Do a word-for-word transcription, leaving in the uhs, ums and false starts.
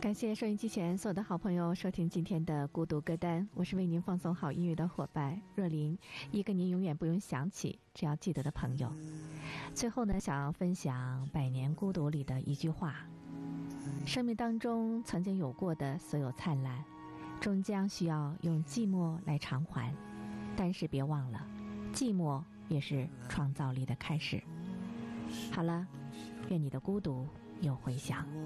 感谢收音机前所有的好朋友收听今天的孤独歌单，我是为您放送好音乐的伙伴若琳，一个您永远不用想起只要记得的朋友。最后呢，想要分享《百年孤独》里的一句话：生命当中曾经有过的所有灿烂，终将需要用寂寞来偿还，但是别忘了，寂寞也是创造力的开始。好了，愿你的孤独有回响。